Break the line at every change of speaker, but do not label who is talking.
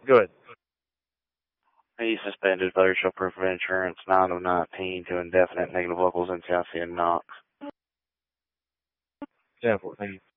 Good.
He suspended voter show proof of insurance 9 of 19 to indefinite negative locals in Chelsea and Knox.
10-14.